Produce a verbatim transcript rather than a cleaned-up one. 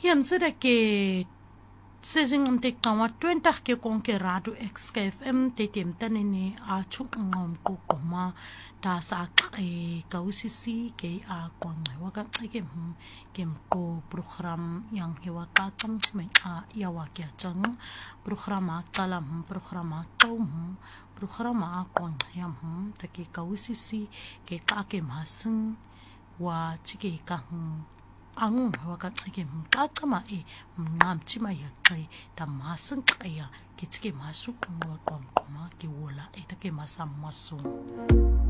Yam sada ke sesing um te kawa twenty ke kong ke rado X K F M te tem tanene a chuk ngom ko koma da sa e kausisi ke a kong waka ke hum kem ko program yang hewa ka tang me a yawa ke chang programa talam programa tom programa a kong yam hum te ke kausisi ke ka ke masung wa chike ka hum ang waka ke mkatama e ngam chima ya kai ta masang kaya ke chike masuk ngwa kom koma ke wola e ta ke masam masung